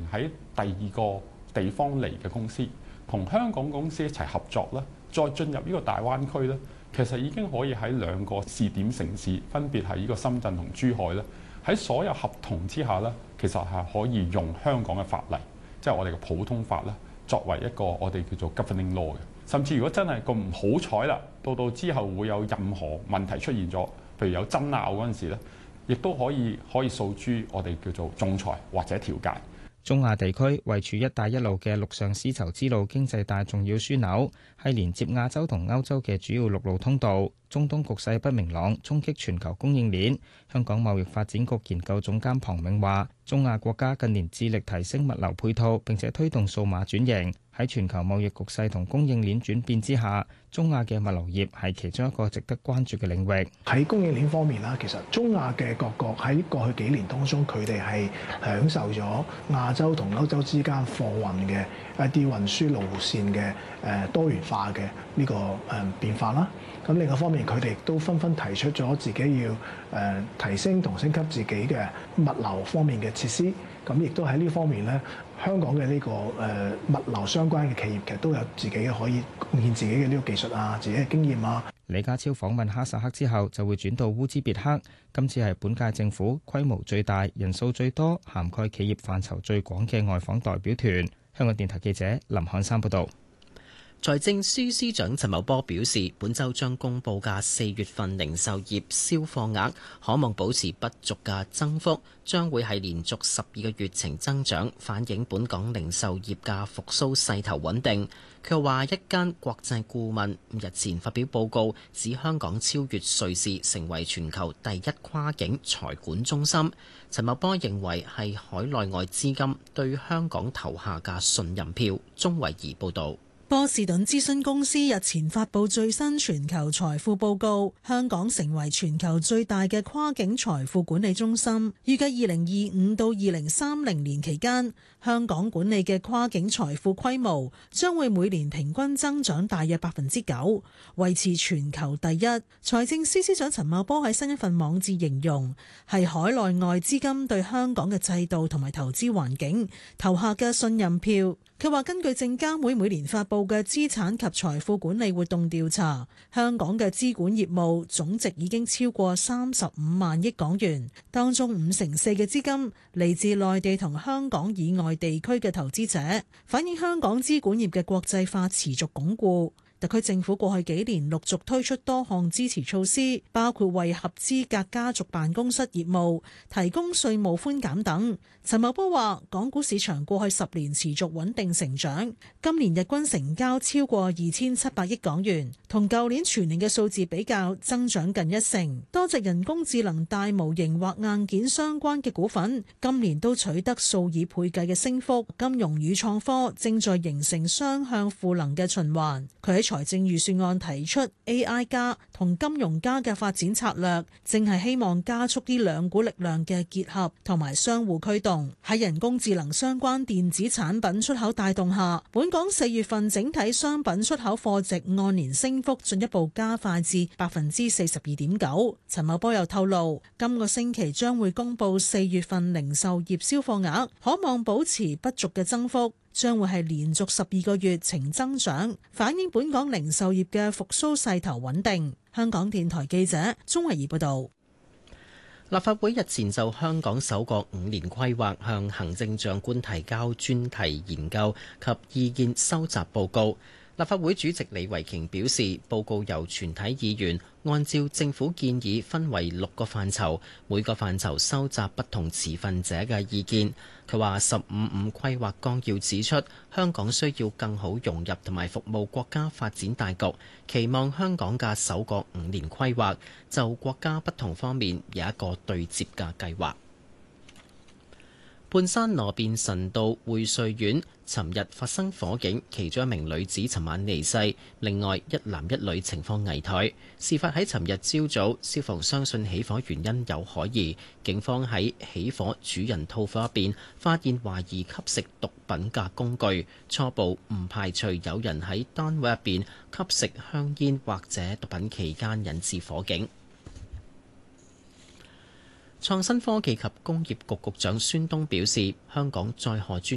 喺第二個地方嚟嘅公司，同香港公司一齊合作咧，再進入呢個大灣區咧，其實已經可以喺兩個試點城市，分別係呢個深圳同珠海咧，喺所有合同之下咧，其實係可以用香港嘅法例，即係我哋嘅普通法咧，作為一個我哋叫做 governing law 嘅。甚至如果真係咁唔好彩啦，到之後會有任何問題出現咗，譬如有爭拗嗰陣時咧，亦都可以訴諸我哋叫做仲裁或者調解。 中亞地區位處一帶一路嘅陸上絲綢之路經濟帶重要樞紐，係連接亞洲同歐洲嘅主要陸路通道。中東局勢不明朗，衝擊全球供應鏈。香港貿易發展局研究總監龐銘話，中亞國家近年致力提升物流配套，並且推動數碼轉型。喺全球貿易局勢同供應鏈轉變之下，中亞嘅物流業係其中一個值得關注嘅領域。 喺供應鏈方面啦，其實中亞嘅各國喺過去幾年當中，佢哋係享受咗亞洲同歐洲之間貨運嘅一啲運輸路線嘅多元化嘅呢個變化啦。咁另一方面，佢哋都紛紛提出咗自己要提升同升級自己嘅物流方面嘅設施。咁亦都喺呢方面咧，香港嘅呢個物流相關嘅企業其實都有自己嘅可以貢獻自己嘅呢個技術啊，自己嘅經驗啊。 李家超訪問哈薩克之後，就會轉到烏茲別克。今次係本屆政府規模最大、人數最多、涵蓋企業範疇最廣嘅外訪代表團。香港電台記者林漢山報導。 財政司司長陳茂波表示，本週將公佈嘅4月份零售業銷貨額可望保持不俗嘅增幅，將會係連續12個月呈增長，反映本港零售業嘅復甦勢頭穩定。佢又話，一間國際顧問日前發表報告，指香港超越瑞士，成為全球第一跨境財管中心。陳茂波認為係海內外資金對香港投下嘅信任票。鍾慧儀報導。 波士頓諮詢公司日前發布最新全球財富報告，香港成為全球最大嘅跨境財富管理中心。預計2025到2030年期間，香港管理嘅跨境財富規模將會每年平均增長大約9%，維持全球第一。財政司司長陳茂波喺新一份網誌形容，係海內外資金對香港嘅制度同埋投資環境投下嘅信任票。佢話根據證監會每年發布嘅資產及財富管理活動調查，香港嘅資管業務總值已經超過35萬億港元，當中54%嘅資金嚟自內地同香港以外地區嘅投資者，反映香港資管業嘅國際化持續鞏固。特區政府過去幾年陸續推出多項支持措施，包括為合資格家族辦公室業務提供稅務寬減等。陳茂波話，港股市場過去10年持續穩定成長，今年日均成交超過2700億港元，同舊年全年嘅數字比較增長近1成。多隻人工智能大模型或硬件相關嘅股份今年都取得數以倍計嘅升幅。金融與創科正在形成雙向賦能嘅循環。佢喺財政預算案提出 AI 加同金融加嘅發展策略，正係希望加速呢兩股力量嘅結合同埋相互驅動。喺人工智能相關電子產品出口帶動下，本港4月份整體商品出口貨值按年升幅進一步加快至42.9%。陳茂波又透露，今個星期將會公布4月份零售業銷貨額，可望保持不俗嘅增幅，將會係連續12個月呈增長，反映本港零售業嘅復甦勢頭穩定。香港電台記者鍾慧儀報道。 立法會日前就香港首個5年規劃向行政長官提交專題研究及意見收集報告。立法會主席李慧瓊表示，報告由全體議員按照政府建議分為6個範疇，每個範疇收集不同持份者嘅意見。佢話15規劃綱要指出，香港需要更好融入同埋服務國家發展大局，期望香港嘅首個5年規劃就國家不同方面有一個對接嘅計劃。半山羅便臣道匯瑞苑尋日發生火警，其中一名女子尋晚離世，另外一男一女情況危殆。事發喺尋日朝早，消防相信起火原因有可疑。警方喺起火主人套房入邊發現懷疑吸食毒品嘅工具，初步唔排除有人喺單位入邊吸食香煙或者毒品期間引致火警。創新科技及工業局局長孫東表示，香港載荷專